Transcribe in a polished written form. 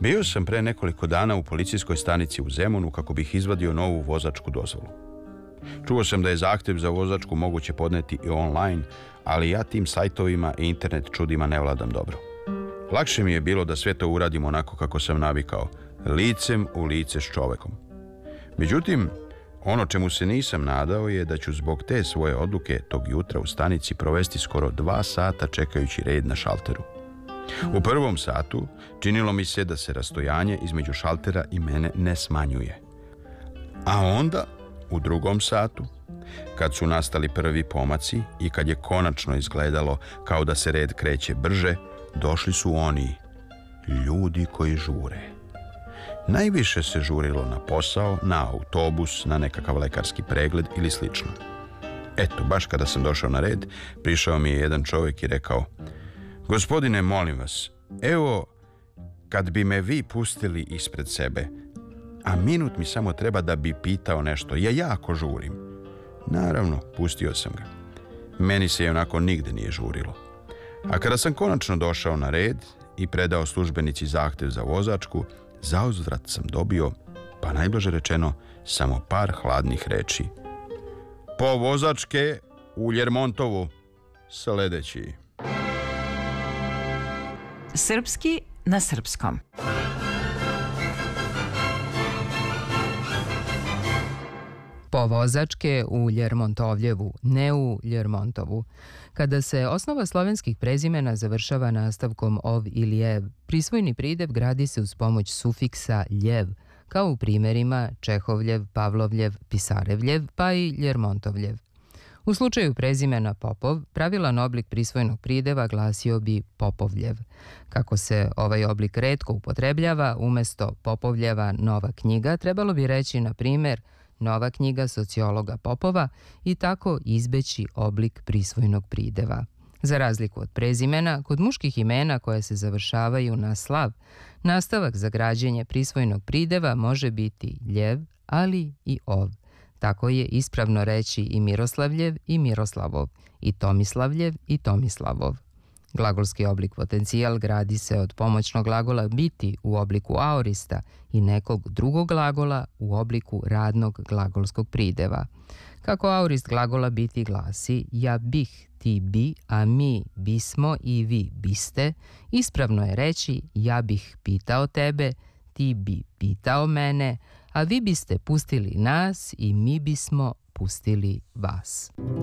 Bio sam pre nekoliko dana u policijskoj stanici u Zemunu kako bih izvadio novu vozačku dozvolu. Čuo sam da je zahtjev za vozačku moguće podneti i online, ali ja tim sajtovima i internet čudima ne vladam dobro. Lakše mi je bilo da sve to uradim onako kako sam navikao, licem u lice s čovekom. Međutim, ono čemu se nisam nadao je da ću zbog te svoje odluke tog jutra u stanici provesti skoro 2 sata čekajući red na šalteru. U prvom satu činilo mi se da se rastojanje između šaltera i mene ne smanjuje. A onda, u drugom satu, kad su nastali prvi pomaci i kad je konačno izgledalo kao da se red kreće brže, došli su oni, ljudi koji žure. Najviše se žurilo na posao, na autobus, na nekakav lekarski pregled ili slično. Eto, baš kada sam došao na red, prišao mi je jedan čovjek i rekao: "Gospodine, molim vas, evo, kad bi me vi pustili ispred sebe, a minut mi samo treba da bi pitao nešto, ja jako žurim." Naravno, pustio sam ga. Meni se onako nigde nije žurilo. A kada sam konačno došao na red i predao službenici zahtjev za vozačku, zauzvrat sam dobio, pa najblaže rečeno, samo par hladnih reči. "Po vozačke u Ljermontovu, sledeći." Srpski na srpskom. Po vozačke u Ljermontovljevu, ne u Ljermontovu. Kada se osnova slovenskih prezimena završava nastavkom ov ili ev, prisvojni pridev gradi se uz pomoć sufiksa ljev, kao u primjerima Čehovljev, Pavlovljev, Pisarevljev, pa i Ljermontovljev. U slučaju prezimena Popov, pravilan oblik prisvojnog prideva glasio bi Popovljev. Kako se ovaj oblik retko upotrebljava, umjesto Popovljeva nova knjiga, trebalo bi reći, na primjer, nova knjiga sociologa Popova i tako izbeći oblik prisvojnog prideva. Za razliku od prezimena, kod muških imena koje se završavaju na slav, nastavak za građenje prisvojnog prideva može biti ljev, ali i ov. Tako je ispravno reći i Miroslavljev i Miroslavov, i Tomislavljev i Tomislavov. Glagolski oblik potencijal gradi se od pomoćnog glagola biti u obliku aorista i nekog drugog glagola u obliku radnog glagolskog prideva. Kako aorist glagola biti glasi ja bih, ti bi, a mi bismo i vi biste, ispravno je reći ja bih pitao tebe, ti bi pitao mene, a vi biste pustili nas i mi bismo pustili vas.